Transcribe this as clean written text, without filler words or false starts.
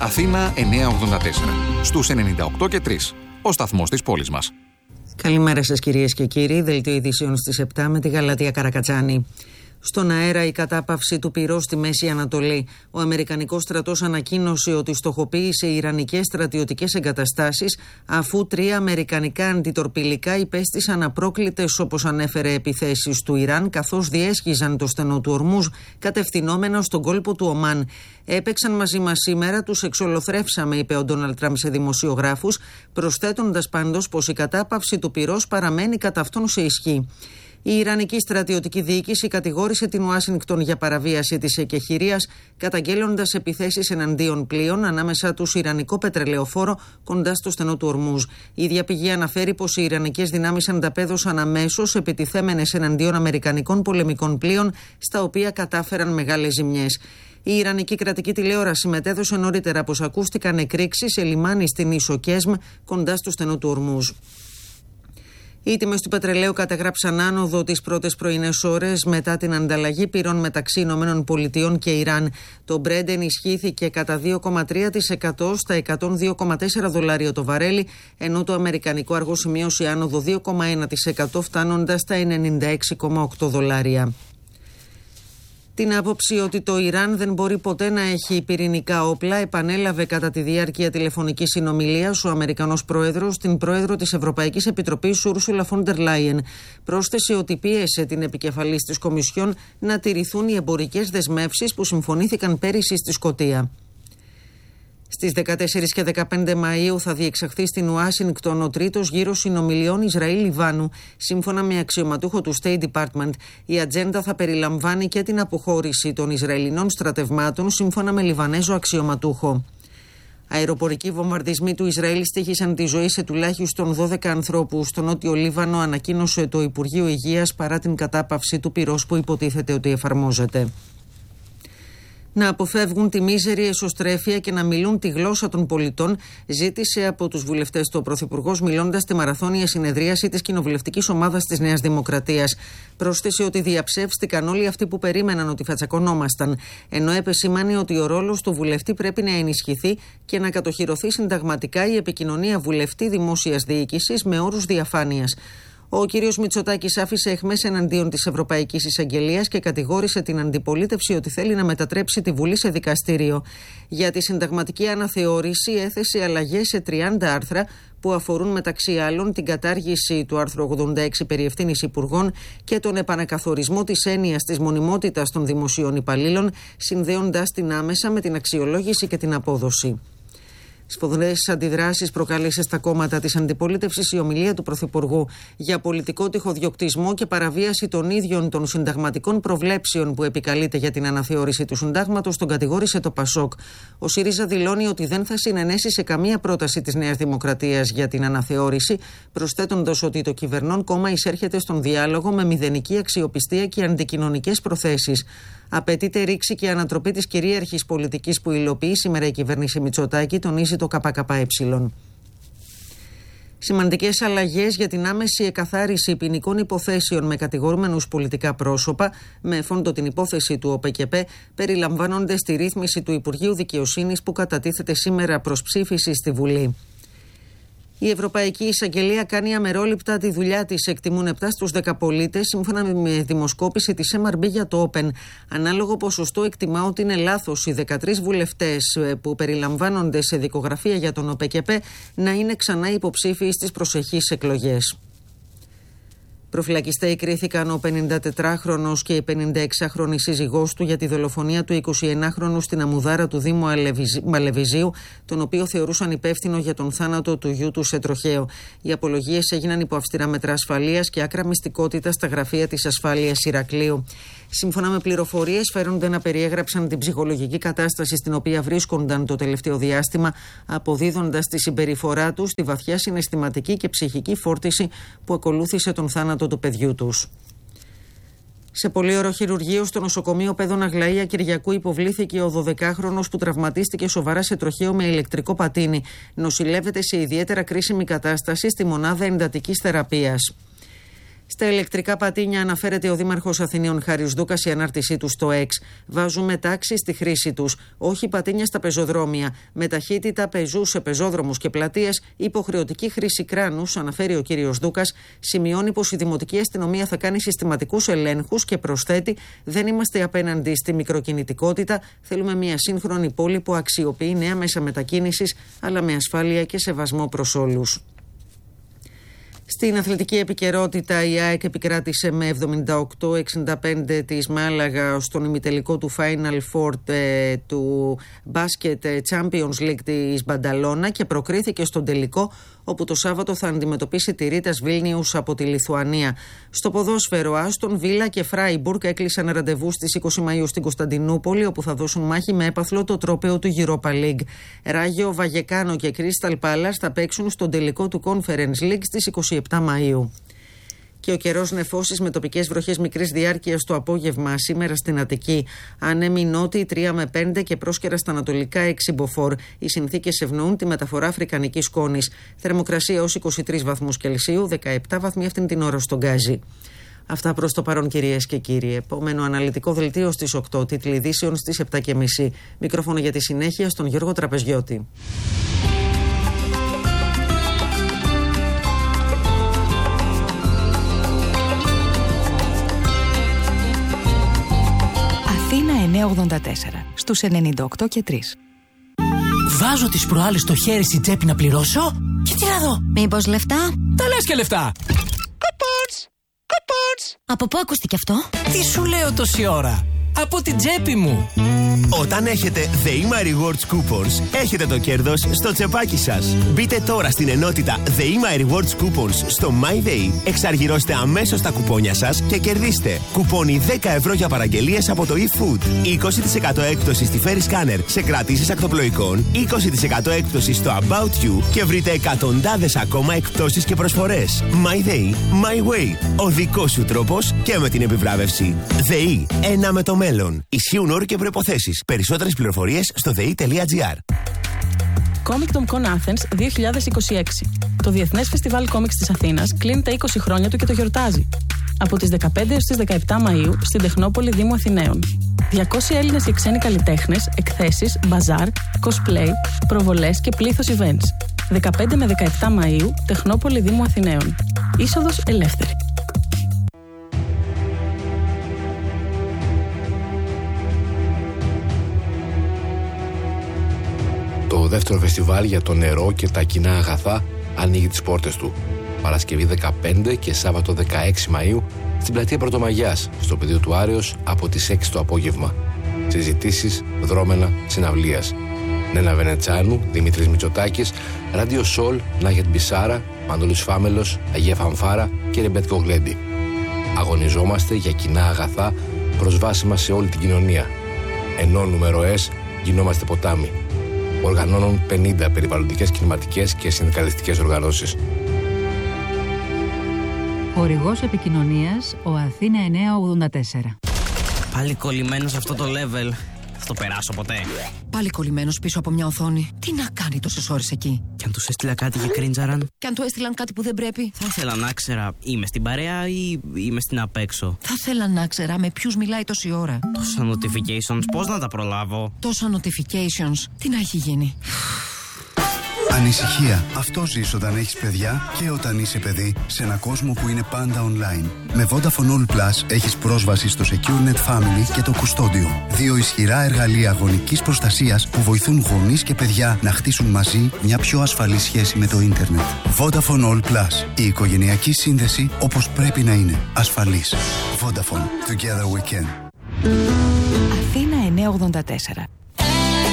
Αθήνα 984. Στους 98 και 3. Ο σταθμός της πόλης μας. Καλημέρα σας κυρίες και κύριοι. Δελτίο ειδήσεων στις 7 με τη Γαλατεία Καρακατσάνη. Στον αέρα η κατάπαυση του πυρός στη Μέση Ανατολή. Ο Αμερικανικός στρατός ανακοίνωσε ότι στοχοποίησε ιρανικές στρατιωτικές εγκαταστάσεις, αφού 3 αμερικανικά αντιτορπιλικά υπέστησαν απρόκλητες, όπως ανέφερε, επιθέσεις του Ιράν, καθώς διέσχιζαν το στενό του Ορμούζ κατευθυνόμενο στον κόλπο του Ομάν. Έπαιξαν μαζί μας σήμερα, τους εξολοθρεύσαμε, είπε ο Ντόναλντ Τραμπ σε δημοσιογράφους, προσθέτοντας πάντως πως η κατάπαυση του πυρός παραμένει κατά αυτόν σε ισχύ. Η Ιρανική στρατιωτική διοίκηση κατηγόρησε την Ουάσιγκτον για παραβίαση της εκεχηρίας, καταγγέλλοντας επιθέσεις εναντίον πλοίων, ανάμεσα τους Ιρανικό πετρελαιοφόρο κοντά στο στενό του Ορμούζ. Η ίδια πηγή αναφέρει πως οι Ιρανικές δυνάμεις ανταπέδωσαν αμέσως επιτιθέμενες εναντίον αμερικανικών πολεμικών πλοίων, στα οποία κατάφεραν μεγάλες ζημιές. Η Ιρανική κρατική τηλεόραση μετέδωσε νωρίτερα πως ακούστηκαν εκρήξεις σε λιμάνι στην ίσο Κέσμ, κοντά στο στενό του Ορμούζ. Οι τιμές του πετρελαίου καταγράψαν άνοδο τις πρώτες πρωινές ώρες μετά την ανταλλαγή πυρών μεταξύ ΗΠΑ και Ιράν. Το Brent ενισχύθηκε κατά 2,3% στα $102,4 το βαρέλι, ενώ το αμερικανικό αργό σημείωσε άνοδο 2,1% φτάνοντας στα $96,8. Την άποψη ότι το Ιράν δεν μπορεί ποτέ να έχει πυρηνικά όπλα επανέλαβε κατά τη διάρκεια τηλεφωνικής συνομιλίας ο Αμερικανός πρόεδρος στην πρόεδρο της Ευρωπαϊκής Επιτροπής Ούρσουλα φον ντερ Λάιεν. Πρόσθεσε ότι πίεσε την επικεφαλής της Κομισιόν να τηρηθούν οι εμπορικές δεσμεύσεις που συμφωνήθηκαν πέρυσι στη Σκωτία. Στις 14 και 15 Μαΐου θα διεξαχθεί στην Ουάσιγκτον ο τρίτος γύρος συνομιλιών Ισραήλ-Λιβάνου. Σύμφωνα με αξιωματούχο του State Department, η ατζέντα θα περιλαμβάνει και την αποχώρηση των Ισραηλινών στρατευμάτων, σύμφωνα με Λιβανέζο αξιωματούχο. Αεροπορικοί βομβαρδισμοί του Ισραήλ στοίχησαν τη ζωή σε τουλάχιστον 12 ανθρώπους στο νότιο Λίβανο, ανακοίνωσε το Υπουργείο Υγείας, παρά την κατάπαυση του πυρός που υποτίθεται ότι εφαρμόζεται. Να αποφεύγουν τη μίζερη εσωστρέφεια και να μιλούν τη γλώσσα των πολιτών, ζήτησε από τους βουλευτές το Πρωθυπουργός, μιλώντας στη μαραθώνια συνεδρίαση της κοινοβουλευτικής ομάδας της Νέας Δημοκρατίας. Πρόσθεσε ότι διαψεύστηκαν όλοι αυτοί που περίμεναν ότι θα τσακωνόμασταν, ενώ επεσήμανε ότι ο ρόλος του βουλευτή πρέπει να ενισχυθεί και να κατοχυρωθεί συνταγματικά η επικοινωνία βουλευτή δημόσιας διοίκησης με όρους διαφάνειας. Ο κύριος Μητσοτάκης άφησε αιχμές εναντίον της Ευρωπαϊκής Εισαγγελίας και κατηγόρησε την αντιπολίτευση ότι θέλει να μετατρέψει τη Βουλή σε δικαστήριο. Για τη συνταγματική αναθεώρηση έθεσε αλλαγές σε 30 άρθρα που αφορούν μεταξύ άλλων την κατάργηση του άρθρου 86 περί ευθύνης υπουργών και τον επανακαθορισμό της έννοιας της μονιμότητας των δημοσίων υπαλλήλων, συνδέοντας την άμεσα με την αξιολόγηση και την απόδοση. Σφοδρές αντιδράσεις προκάλεσε στα κόμματα της αντιπολίτευσης η ομιλία του Πρωθυπουργού για πολιτικό τυχοδιοκτισμό και παραβίαση των ίδιων των συνταγματικών προβλέψεων που επικαλείται για την αναθεώρηση του συντάγματος. Τον κατηγόρησε το Πασόκ. Ο ΣΥΡΙΖΑ δηλώνει ότι δεν θα συνενέσει σε καμία πρόταση της Νέας Δημοκρατίας για την αναθεώρηση, προσθέτοντας ότι το κυβερνών κόμμα εισέρχεται στον διάλογο με μηδενική αξιοπιστία και αντικοινωνικές προθέσεις. Απαιτείται ρήξη και ανατροπή της κυρίαρχης πολιτικής που υλοποιεί σήμερα η κυβέρνηση Μητσοτάκη, τονίζει το ΚΚΕ. Σημαντικές αλλαγές για την άμεση εκαθάριση ποινικών υποθέσεων με κατηγορούμενους πολιτικά πρόσωπα, με φόντο την υπόθεση του ΟΠΚΠ, περιλαμβάνονται στη ρύθμιση του Υπουργείου Δικαιοσύνης που κατατίθεται σήμερα προς ψήφιση στη Βουλή. Η Ευρωπαϊκή Εισαγγελία κάνει αμερόληπτα τη δουλειά της, εκτιμούν 7 στους 10 πολίτες, σύμφωνα με δημοσκόπηση της MRB για το Open. Ανάλογο ποσοστό εκτιμά ότι είναι λάθος οι 13 βουλευτές που περιλαμβάνονται σε δικογραφία για τον ΟΠΚΠ να είναι ξανά υποψήφιοι στις προσεχείς εκλογές. Προφυλακιστέοι κρίθηκαν ο 54χρονος και η 56χρονη σύζυγός του για τη δολοφονία του 21χρονου στην Αμουδάρα του Δήμου Μαλεβιζίου, τον οποίο θεωρούσαν υπεύθυνο για τον θάνατο του γιού του σε τροχαίο. Οι απολογίες έγιναν υπό αυστηρά μέτρα ασφαλείας και άκρα μυστικότητα στα γραφεία της ασφάλειας Ηρακλείου. Σύμφωνα με πληροφορίες, φέρονται να περιέγραψαν την ψυχολογική κατάσταση στην οποία βρίσκονταν το τελευταίο διάστημα, αποδίδοντας τη συμπεριφορά τους τη βαθιά συναισθηματική και ψυχική φόρτιση που ακολούθησε τον θάνατο του παιδιού τους. Σε πολύωρο χειρουργείο στο νοσοκομείο Πέδων Αγλαία Κυριακού υποβλήθηκε ο 12χρονος που τραυματίστηκε σοβαρά σε τροχαίο με ηλεκτρικό πατίνι. Νοσηλεύεται σε ιδιαίτερα κρίσιμη κατάσταση στη μονάδα εντατικής θεραπείας. Στα ηλεκτρικά πατίνια, αναφέρεται ο Δήμαρχος Αθηνίων Χάρης Δούκας, η ανάρτησή του στο X. Βάζουμε τάξη στη χρήση τους. Όχι πατίνια στα πεζοδρόμια. Με ταχύτητα πεζού σε πεζόδρομους και πλατείες, υποχρεωτική χρήση κράνους, αναφέρει ο κύριος Δούκας. Σημειώνει πως η Δημοτική Αστυνομία θα κάνει συστηματικούς ελέγχους και προσθέτει: δεν είμαστε απέναντι στη μικροκινητικότητα. Θέλουμε μια σύγχρονη πόλη που αξιοποιεί νέα μέσα μετακίνησης, αλλά με ασφάλεια και σεβασμό προς όλους. Στην αθλητική επικαιρότητα, η ΑΕΚ επικράτησε με 78-65 της Μάλαγα στον ημιτελικό του Final Four του Basket Champions League της Μπανταλώνα και προκρίθηκε στον τελικό, όπου το Σάββατο θα αντιμετωπίσει τη Ρίτας Βίλνιους από τη Λιθουανία. Στο ποδόσφαιρο, Άστον Βίλα και Φράιμπουργκ έκλεισαν ραντεβού στις 20 Μαΐου στην Κωνσταντινούπολη, όπου θα δώσουν μάχη με έπαθλο το τρόπαιο του Europa League. Ράγιο Βαγεκάνο και Crystal Palace θα παίξουν στον τελικό του Conference League στις 27 Μαΐου. Και ο καιρός νεφώσεις με τοπικές βροχές μικρής διάρκειας το απόγευμα σήμερα στην Αττική. Ανέμοι νότιοι 3 με 5 και πρόσκαιρα στα ανατολικά 6 μποφόρ. Οι συνθήκες ευνοούν τη μεταφορά αφρικανικής σκόνης. Θερμοκρασία ως 23 βαθμούς Κελσίου, 17 βαθμοί αυτήν την ώρα στον Γκάζι. Αυτά προς το παρόν, κυρίες και κύριοι. Επόμενο αναλυτικό δελτίο στις 8, τίτλοι ειδήσεων στις 7.30. Μικρόφωνο για τη συνέχεια στον Γιώργο Τραπεζιώτη. Αθήνα 984 στους 98 και 3. Βάζω τις προάλλες το χέρι στην τσέπη να πληρώσω και τι να δω. Μήπως λεφτά? Τα λες και λεφτά. Κουπόνς. Από πού ακούστηκε αυτό? Τι σου λέω τόση ώρα? Από την τσέπη μου. Όταν έχετε The Ima Rewards Coupons, έχετε το κέρδος στο τσεπάκι σας. Μπείτε τώρα στην ενότητα The Ima Rewards Coupons στο MyDay, εξαργυρώστε αμέσως τα κουπόνια σας και κερδίστε κουπόνι 10 ευρώ για παραγγελίες από το eFood, 20% έκπτωση στη Ferry Scanner σε κρατήσεις ακτοπλοϊκών, 20% έκπτωση στο About You και βρείτε εκατοντάδες ακόμα εκπτώσεις και προσφορές. MyDay, My Way. Ο δικός σου τρόπος και με την επιβράβευση. ΔΕΗ, ένα με το μέλλον. Ισχύουν όροι και προϋποθέσεις. Περισσότερες πληροφορίες στο dei.gr. Comic Con Athens 2026. Το Διεθνές Φεστιβάλ Κόμιξ της Αθήνας κλείνει τα 20 χρόνια του και το γιορτάζει. Από τις 15 έως τις 17 Μαΐου στην Τεχνόπολη Δήμου Αθηναίων. 200 Έλληνες και ξένοι καλλιτέχνες, εκθέσεις, μπαζάρ, cosplay, προβολές και πλήθος events. 15 με 17 Μαΐου, Τεχνόπολη Δήμου Αθηναίων. Είσοδος ελεύθερη. Το δεύτερο φεστιβάλ για το νερό και τα κοινά αγαθά ανοίγει τις πόρτες του. Παρασκευή 15 και Σάββατο 16 Μαΐου στην πλατεία Πρωτομαγιάς, στο πεδίο του Άρεως από τις 6 το απόγευμα. Συζητήσεις, δρόμενα, συναυλίας. Νένα Βενετσάνου, Δημήτρης Μητσοτάκης, Ράντιο Σολ, Νάγετ Μπισάρα, Μανώλης Φάμελος, Αγία Φανφάρα και Ρεμπέτικο Γλέντι. Αγωνιζόμαστε για κοινά αγαθά προσβάσιμα σε όλη την κοινωνία. Ενώνουμε ροές, γινόμαστε ποτάμι. Οργανώνουν 50 περιβαλλοντικές, κλιματικές και συνδικαλιστικές οργανώσεις. Χορηγός επικοινωνίας, ο Αθήνα 984. Πάλι κολλημένος σε αυτό το level. Θα το περάσω ποτέ. Πάλι κολλημένος πίσω από μια οθόνη. Τι να κάνει τόσες ώρες εκεί? Κι αν τους έστειλα κάτι και κρίντζαραν. Κι αν του έστειλαν κάτι που δεν πρέπει? Θα ήθελα να ξέρα, είμαι στην παρέα ή είμαι στην απέξω. Θα ήθελα να ξέρα με ποιους μιλάει τόση ώρα. Τόσα notifications, πώς να τα προλάβω? Τόσα notifications, τι να έχει γίνει? Ανησυχία. Αυτό ζεις όταν έχεις παιδιά και όταν είσαι παιδί σε ένα κόσμο που είναι πάντα online. Με Vodafone All Plus έχεις πρόσβαση στο SecureNet Family και το Κουστόντιο. Δύο ισχυρά εργαλεία γονικής προστασίας που βοηθούν γονείς και παιδιά να χτίσουν μαζί μια πιο ασφαλή σχέση με το ίντερνετ. Vodafone All Plus. Η οικογενειακή σύνδεση όπως πρέπει να είναι. Ασφαλής. Vodafone. Together we can. Αθήνα 984.